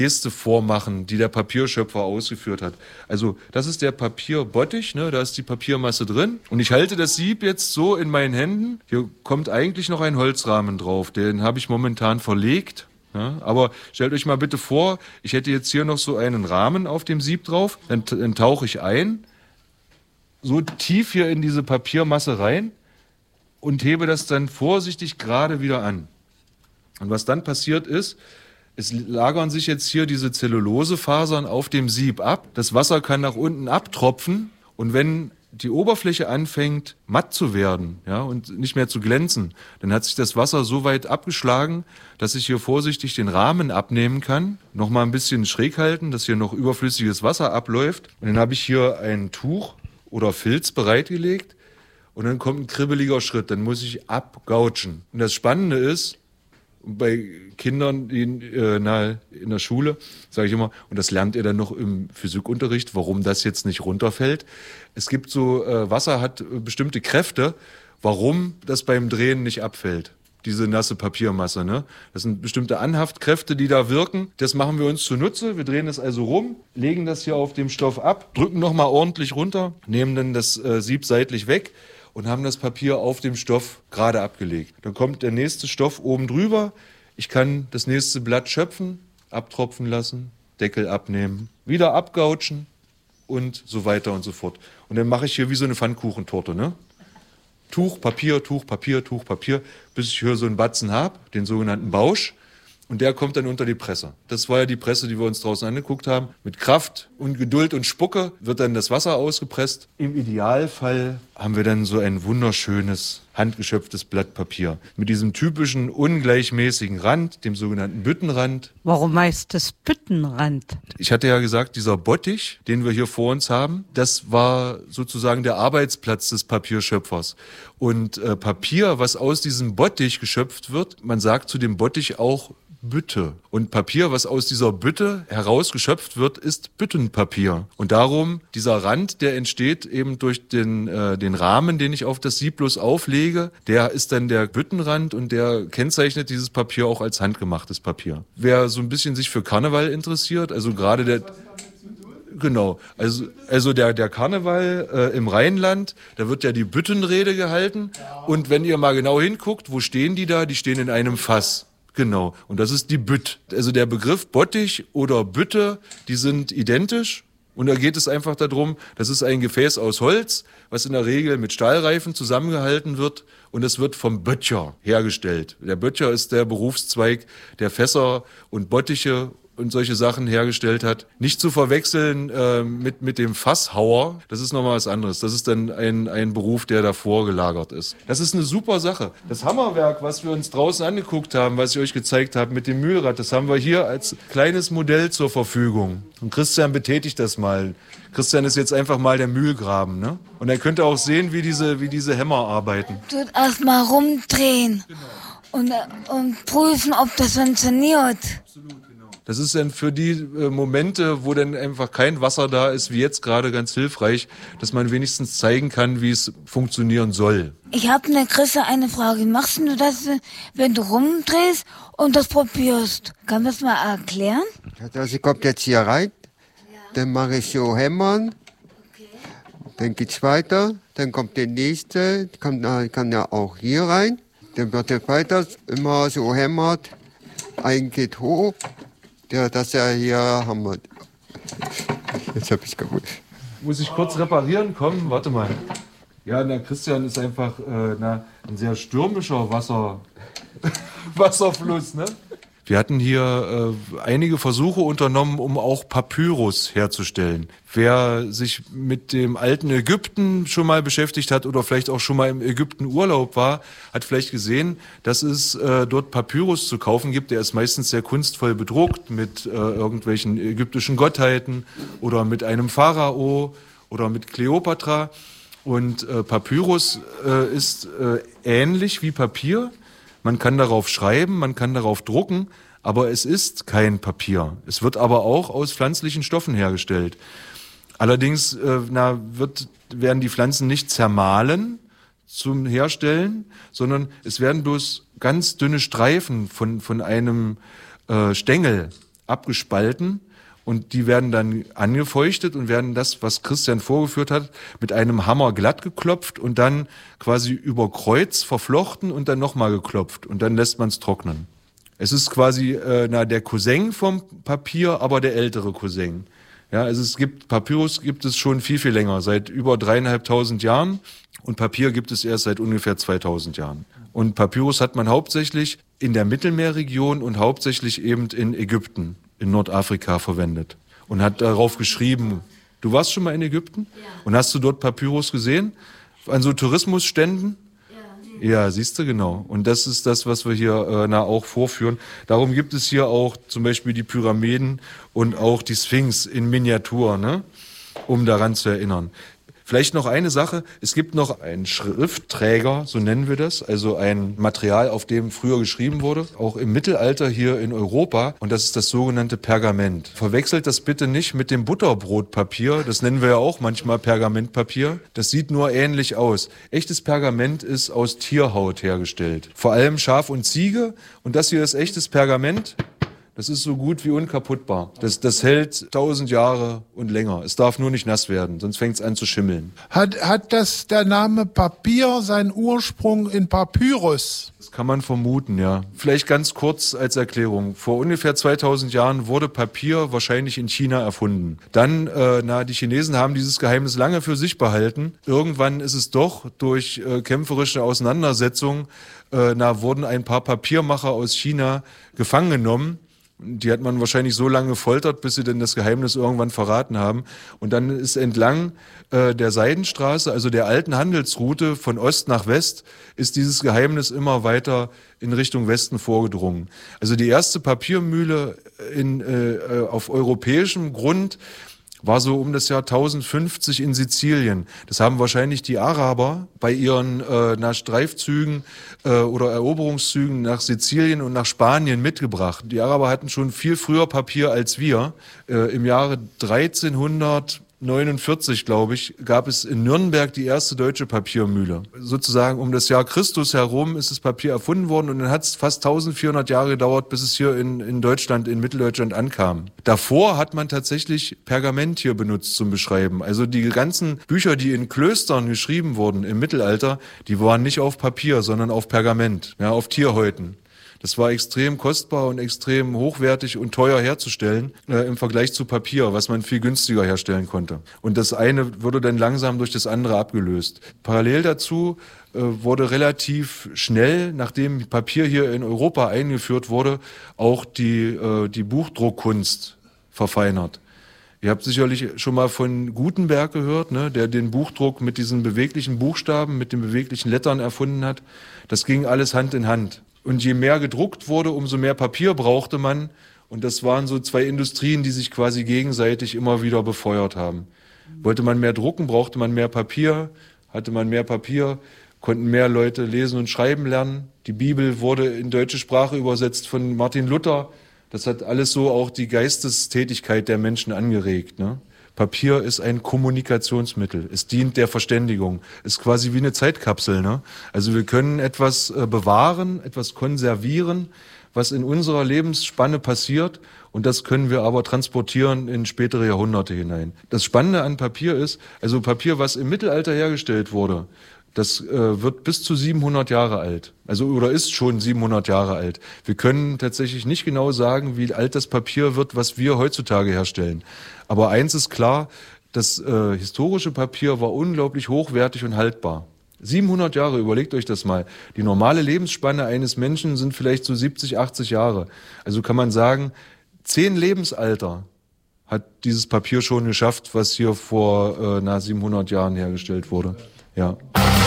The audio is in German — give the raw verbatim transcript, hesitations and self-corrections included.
Geste vormachen, die der Papierschöpfer ausgeführt hat. Also das ist der Papierbottich, ne? Da ist die Papiermasse drin. Und ich halte das Sieb jetzt so in meinen Händen. Hier kommt eigentlich noch ein Holzrahmen drauf. Den habe ich momentan verlegt. Ja? Aber stellt euch mal bitte vor, ich hätte jetzt hier noch so einen Rahmen auf dem Sieb drauf. Dann, dann tauche ich ein, so tief hier in diese Papiermasse rein und hebe das dann vorsichtig gerade wieder an. Und was dann passiert ist, es lagern sich jetzt hier diese Zellulosefasern auf dem Sieb ab. Das Wasser kann nach unten abtropfen. Und wenn die Oberfläche anfängt, matt zu werden, ja, und nicht mehr zu glänzen, dann hat sich das Wasser so weit abgeschlagen, dass ich hier vorsichtig den Rahmen abnehmen kann. Nochmal ein bisschen schräg halten, dass hier noch überflüssiges Wasser abläuft. Und dann habe ich hier ein Tuch oder Filz bereitgelegt. Und dann kommt ein kribbeliger Schritt. Dann muss ich abgautschen. Und das Spannende ist, bei Kindern in, äh, na, in der Schule, sage ich immer, und das lernt ihr dann noch im Physikunterricht, warum das jetzt nicht runterfällt. Es gibt so, äh, Wasser hat äh, bestimmte Kräfte, warum das beim Drehen nicht abfällt. Diese nasse Papiermasse, ne? Das sind bestimmte Anhaftkräfte, die da wirken. Das machen wir uns zunutze. Wir drehen es also rum, legen das hier auf dem Stoff ab, drücken nochmal ordentlich runter, nehmen dann das äh, Sieb seitlich weg und haben das Papier auf dem Stoff gerade abgelegt. Dann kommt der nächste Stoff oben drüber. Ich kann das nächste Blatt schöpfen, abtropfen lassen, Deckel abnehmen, wieder abgautschen und so weiter und so fort. Und dann mache ich hier wie so eine Pfannkuchentorte, ne? Tuch, Papier, Tuch, Papier, Tuch, Papier, bis ich hier so einen Batzen habe, den sogenannten Bausch. Und der kommt dann unter die Presse. Das war ja die Presse, die wir uns draußen angeguckt haben. Mit Kraft und Geduld und Spucke wird dann das Wasser ausgepresst. Im Idealfall haben wir dann so ein wunderschönes, handgeschöpftes Blatt Papier. Mit diesem typischen, ungleichmäßigen Rand, dem sogenannten Büttenrand. Warum heißt das Büttenrand? Ich hatte ja gesagt, dieser Bottich, den wir hier vor uns haben, das war sozusagen der Arbeitsplatz des Papierschöpfers. Und äh, Papier, was aus diesem Bottich geschöpft wird, man sagt zu dem Bottich auch Bütte. Und Papier, was aus dieser Bütte herausgeschöpft wird, ist Büttenpapier. Und darum, dieser Rand, der entsteht eben durch den, äh, den Rahmen, den ich auf das Sieb bloß auflege, der ist dann der Büttenrand und der kennzeichnet dieses Papier auch als handgemachtes Papier. Wer so ein bisschen sich für Karneval interessiert, also gerade der... Genau, also, also der, der Karneval äh, im Rheinland, da wird ja die Büttenrede gehalten. Und wenn ihr mal genau hinguckt, wo stehen die da? Die stehen in einem Fass. Genau, und das ist die Bütt. Also der Begriff Bottich oder Bütte, die sind identisch. Und da geht es einfach darum, das ist ein Gefäß aus Holz, was in der Regel mit Stahlreifen zusammengehalten wird. Und es wird vom Böttcher hergestellt. Der Böttcher ist der Berufszweig, der Fässer und Bottiche und solche Sachen hergestellt hat. Nicht zu verwechseln äh, mit, mit dem Fasshauer. Das ist nochmal was anderes. Das ist dann ein, ein Beruf, der davor gelagert ist. Das ist eine super Sache. Das Hammerwerk, was wir uns draußen angeguckt haben, was ich euch gezeigt habe mit dem Mühlrad, das haben wir hier als kleines Modell zur Verfügung. Und Christian betätigt das mal. Christian ist jetzt einfach mal der Mühlgraben, ne? Und er könnte auch sehen, wie diese, wie diese Hämmer arbeiten. Du erstmal rumdrehen. Genau. und, und prüfen, ob das funktioniert. Absolut. Das ist dann für die äh, Momente, wo dann einfach kein Wasser da ist, wie jetzt gerade, ganz hilfreich, dass man wenigstens zeigen kann, wie es funktionieren soll. Ich habe eine Christa eine Frage. Wie machst du das, wenn du rumdrehst und das probierst? Kann man das mal erklären? Also kommt jetzt hier rein, ja. Dann mache ich so hämmern, okay. Dann geht's weiter, dann kommt der nächste, kann, kann ja auch hier rein, dann wird er weiter, immer so hämmert, ein geht hoch. Ja, das ja hier haben wir. Jetzt hab ich's kaputt. Muss ich kurz reparieren? Komm, warte mal. Ja, der Christian ist einfach äh, na, ein sehr stürmischer Wasser, Wasserfluss, ne? Wir hatten hier äh, einige Versuche unternommen, um auch Papyrus herzustellen. Wer sich mit dem alten Ägypten schon mal beschäftigt hat oder vielleicht auch schon mal im Ägypten Urlaub war, hat vielleicht gesehen, dass es äh, dort Papyrus zu kaufen gibt. Der ist meistens sehr kunstvoll bedruckt mit äh, irgendwelchen ägyptischen Gottheiten oder mit einem Pharao oder mit Kleopatra. Und äh, Papyrus äh, ist äh, ähnlich wie Papier. Man kann darauf schreiben, man kann darauf drucken, aber es ist kein Papier. Es wird aber auch aus pflanzlichen Stoffen hergestellt. Allerdings äh, na, wird, werden die Pflanzen nicht zermahlen zum Herstellen, sondern es werden bloß ganz dünne Streifen von, von einem äh, Stängel abgespalten. Und die werden dann angefeuchtet und werden das, was Christian vorgeführt hat, mit einem Hammer glatt geklopft und dann quasi über Kreuz verflochten und dann nochmal geklopft. Und dann lässt man es trocknen. Es ist quasi äh, na, der Cousin vom Papier, aber der ältere Cousin. Ja, also es gibt, Papyrus gibt es schon viel, viel länger, seit über dreieinhalbtausend Jahren. Und Papier gibt es erst seit ungefähr zweitausend Jahren. Und Papyrus hat man hauptsächlich in der Mittelmeerregion und hauptsächlich eben in Ägypten, in Nordafrika verwendet und hat darauf geschrieben. Du warst schon mal in Ägypten? Ja. Und hast du dort Papyrus gesehen? An so Tourismusständen? Ja, ja, siehst du, genau. Und das ist das, was wir hier äh, na, auch vorführen. Darum gibt es hier auch zum Beispiel die Pyramiden und auch die Sphinx in Miniatur, ne? Um daran zu erinnern. Vielleicht noch eine Sache, es gibt noch einen Schriftträger, so nennen wir das, also ein Material, auf dem früher geschrieben wurde, auch im Mittelalter hier in Europa, und das ist das sogenannte Pergament. Verwechselt das bitte nicht mit dem Butterbrotpapier, das nennen wir ja auch manchmal Pergamentpapier, das sieht nur ähnlich aus. Echtes Pergament ist aus Tierhaut hergestellt, vor allem Schaf und Ziege, und das hier ist echtes Pergament. Das ist so gut wie unkaputtbar. Das, das hält tausend Jahre und länger. Es darf nur nicht nass werden, sonst fängt es an zu schimmeln. Hat, hat das der Name Papier seinen Ursprung in Papyrus? Das kann man vermuten, ja. Vielleicht ganz kurz als Erklärung. Vor ungefähr zweitausend Jahren wurde Papier wahrscheinlich in China erfunden. Dann, äh, na, die Chinesen haben dieses Geheimnis lange für sich behalten. Irgendwann ist es doch durch äh, kämpferische Auseinandersetzungen, äh, na, wurden ein paar Papiermacher aus China gefangen genommen. Die hat man wahrscheinlich so lange gefoltert, bis sie denn das Geheimnis irgendwann verraten haben. Und dann ist entlang äh, der Seidenstraße, also der alten Handelsroute von Ost nach West, ist dieses Geheimnis immer weiter in Richtung Westen vorgedrungen. Also die erste Papiermühle in, äh, auf europäischem Grund war so um das Jahr tausendfünfzig in Sizilien. Das haben wahrscheinlich die Araber bei ihren äh, nach Streifzügen äh, oder Eroberungszügen nach Sizilien und nach Spanien mitgebracht. Die Araber hatten schon viel früher Papier als wir. Äh, im Jahre dreizehnhundertneunundvierzig, glaube ich, gab es in Nürnberg die erste deutsche Papiermühle. Sozusagen um das Jahr Christus herum ist das Papier erfunden worden und dann hat es fast eintausendvierhundert Jahre gedauert, bis es hier in, in Deutschland, in Mitteldeutschland ankam. Davor hat man tatsächlich Pergament hier benutzt zum Beschreiben. Also die ganzen Bücher, die in Klöstern geschrieben wurden im Mittelalter, die waren nicht auf Papier, sondern auf Pergament, ja, auf Tierhäuten. Das war extrem kostbar und extrem hochwertig und teuer herzustellen äh, im Vergleich zu Papier, was man viel günstiger herstellen konnte. Und das eine wurde dann langsam durch das andere abgelöst. Parallel dazu äh, wurde relativ schnell, nachdem Papier hier in Europa eingeführt wurde, auch die, äh, die Buchdruckkunst verfeinert. Ihr habt sicherlich schon mal von Gutenberg gehört, ne, der den Buchdruck mit diesen beweglichen Buchstaben, mit den beweglichen Lettern erfunden hat. Das ging alles Hand in Hand. Und je mehr gedruckt wurde, umso mehr Papier brauchte man. Und das waren so zwei Industrien, die sich quasi gegenseitig immer wieder befeuert haben. Wollte man mehr drucken, brauchte man mehr Papier. Hatte man mehr Papier, konnten mehr Leute lesen und schreiben lernen. Die Bibel wurde in deutsche Sprache übersetzt von Martin Luther. Das hat alles so auch die Geistestätigkeit der Menschen angeregt, ne? Papier ist ein Kommunikationsmittel. Es dient der Verständigung. Ist quasi wie eine Zeitkapsel, ne? Also wir können etwas äh, bewahren, etwas konservieren, was in unserer Lebensspanne passiert. Und das können wir aber transportieren in spätere Jahrhunderte hinein. Das Spannende an Papier ist, also Papier, was im Mittelalter hergestellt wurde, das äh, wird bis zu siebenhundert Jahre alt. Also oder ist schon siebenhundert Jahre alt. Wir können tatsächlich nicht genau sagen, wie alt das Papier wird, was wir heutzutage herstellen. Aber eins ist klar, das äh, historische Papier war unglaublich hochwertig und haltbar. siebenhundert Jahre, überlegt euch das mal. Die normale Lebensspanne eines Menschen sind vielleicht so siebzig, achtzig Jahre. Also kann man sagen, zehn Lebensalter hat dieses Papier schon geschafft, was hier vor äh, na, siebenhundert Jahren hergestellt wurde. Ja.